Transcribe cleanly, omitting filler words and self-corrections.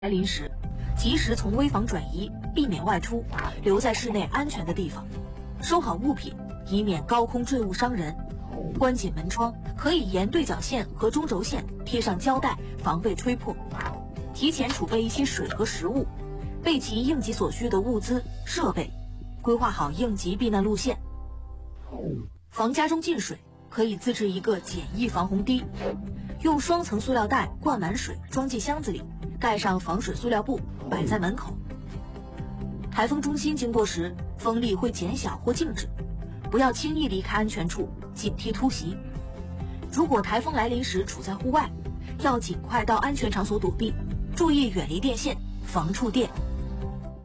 来临时，及时从危房转移，避免外出，留在室内安全的地方，收好物品，以免高空坠物伤人。关紧门窗，可以沿对角线和中轴线贴上胶带，防备吹破。提前储备一些水和食物，备齐应急所需的物资设备，规划好应急避难路线。防家中进水，可以自制一个简易防洪堤，用双层塑料袋灌满水，装进箱子里，盖上防水塑料布，摆在门口。台风中心经过时，风力会减小或静止，不要轻易离开安全处，警惕突袭。如果台风来临时处在户外，要尽快到安全场所躲避，注意远离电线，防触电。